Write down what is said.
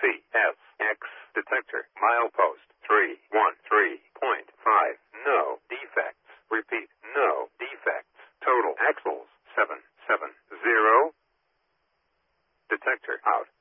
CSX detector. Milepost 313.5. No defects. Repeat, no defects. Total axles 770. Detector out.